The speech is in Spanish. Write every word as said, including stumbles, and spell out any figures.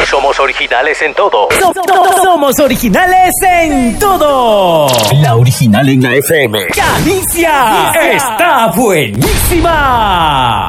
Somos originales en todo. So- so- somos originales en todo. La original en la F M. ¡Caricia! ¡Está buenísima!